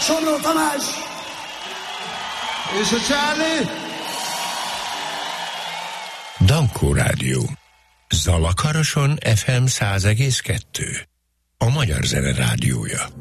Somló Tamás! És a Charlie? Dankó Rádió. Zalakaroson FM 100,2. A Magyar Zene Rádiója.